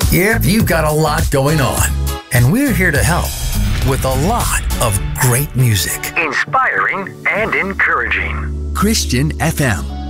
Yep, you've got a lot going on, and we're here to help with a lot of great music. Inspiring and encouraging. Christian FM.